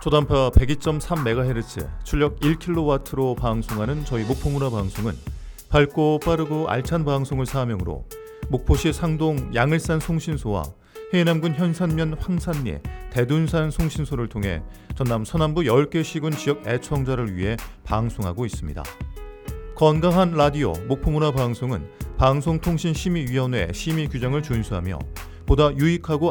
초단파 102.3MHz, 출력 1kW로 방송하는 저희 목포문화방송은 밝고 빠르고 알찬 방송을 사명으로 목포시 상동 양을산 송신소와 해남군 현산면 황산리 대둔산 송신소를 통해 전남 서남부 10개 시군 지역 애청자를 위해 방송하고 있습니다. 건강한 라디오 목포문화방송은 방송통신심의위원회 심의 규정을 준수하며 보다 유익하고